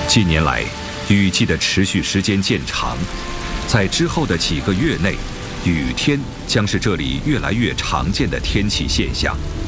近年来，雨季的持续时间渐长，在之后的几个月内，雨天将是这里越来越常见的天气现象。